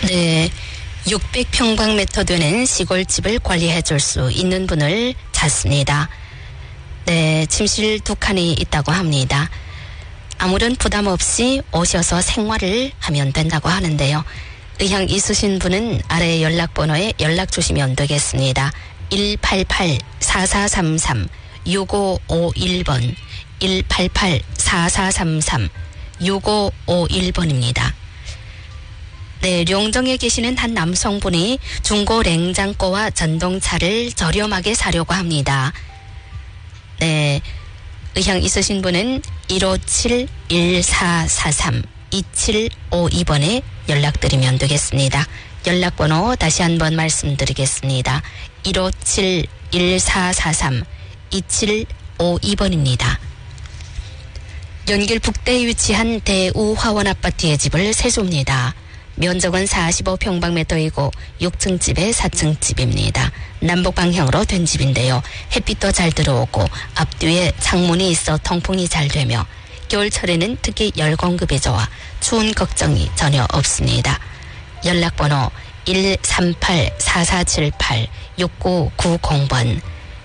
네, 600평방미터 되는 시골집을 관리해 줄 수 있는 분을 찾습니다. 네, 침실 2칸이 있다고 합니다. 아무런 부담 없이 오셔서 생활을 하면 된다고 하는데요. 의향 있으신 분은 아래 연락번호에 연락 주시면 되겠습니다. 188-4433-6551번 188-4433-6551번입니다. 네, 룡정에 계시는 한 남성분이 중고 냉장고와 전동차를 저렴하게 사려고 합니다. 네, 의향 있으신 분은 157-1443-2752번에 연락드리면 되겠습니다. 연락번호 다시 한번 말씀드리겠습니다. 157-1443-2752번입니다. 연길 북대에 위치한 대우화원 아파트의 집을 세줍니다. 면적은 45평방미터이고 6층 집에 4층 집입니다. 남북 방향으로 된 집인데요. 햇빛도 잘 들어오고 앞뒤에 창문이 있어 통풍이 잘 되며 겨울철에는 특히 열 공급이 좋아 추운 걱정이 전혀 없습니다. 연락번호 138-4478-6990번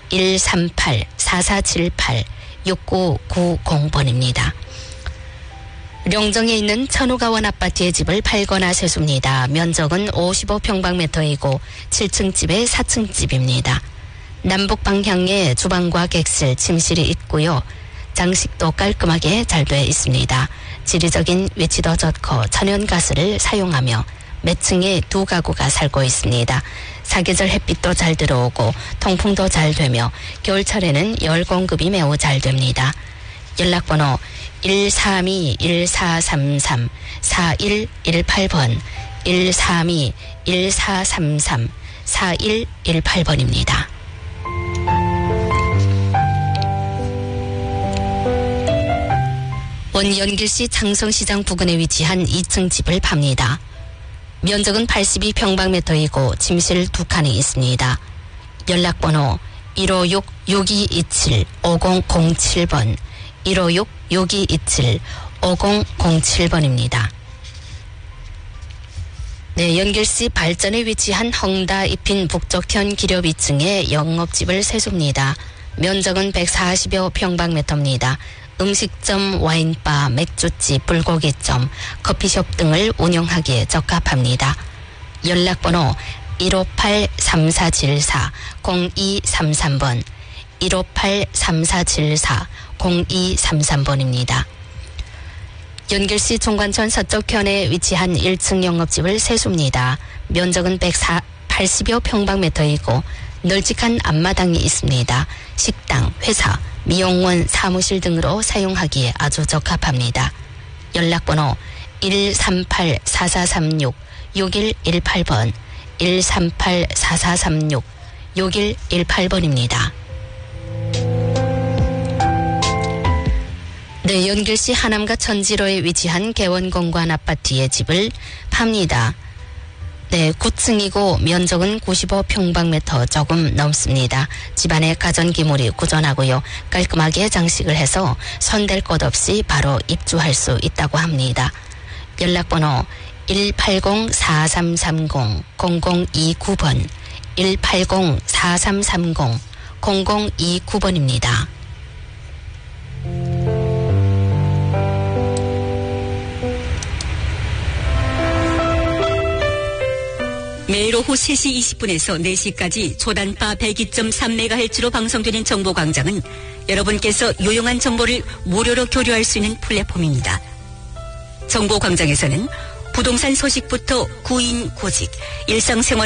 138-4478-6990번입니다. 룡정에 있는 천우가원 아파트의 집을 팔거나 세줍니다. 면적은 55평방미터이고 7층 집에 4층 집입니다. 남북 방향에 주방과 객실, 침실이 있고요. 장식도 깔끔하게 잘 돼 있습니다. 지리적인 위치도 좋고 천연가스를 사용하며 몇 층에 2가구가 살고 있습니다. 사계절 햇빛도 잘 들어오고 통풍도 잘 되며 겨울철에는 열 공급이 매우 잘 됩니다. 연락번호 132-1433-4118번 132-1433-4118번입니다. 원연길시 창성시장 부근에 위치한 2층 집을 팝니다. 면적은 82평방미터이고 침실 2칸이 있습니다. 연락번호 156-6227-5007번 156-6227-5007번입니다. 네, 연길시 발전에 위치한 헝다 잎인 북쪽현 기렵 2층에 영업집을 세줍니다. 면적은 140여 평방미터입니다. 음식점, 와인바, 맥주집, 불고기점, 커피숍 등을 운영하기에 적합합니다. 연락번호 158-3474-0233번 158-3474-0233번입니다. 연길시 종관천 서쪽현에 위치한 1층 영업집을 세줍니다. 면적은 180여 평방미터이고 널찍한 앞마당이 있습니다. 식당, 회사, 미용원, 사무실 등으로 사용하기에 아주 적합합니다. 연락번호 138-4436-6118번 138-4436-6118번입니다. 네, 연길시 하남과 천지로에 위치한 개원공관 아파트의 집을 팝니다. 네, 9층이고 면적은 95평방미터 조금 넘습니다. 집안에 가전기물이 구전하고요. 깔끔하게 장식을 해서 손댈 것 없이 바로 입주할 수 있다고 합니다. 연락번호 180-4330-0029번 180-4330-0029번입니다. 매일 오후 3시 20분에서 4시까지 초단파 102.3MHz로 방송되는 정보광장은 여러분께서 유용한 정보를 무료로 교류할 수 있는 플랫폼입니다. 정보광장에서는 부동산 소식부터 구인, 구직, 일상생활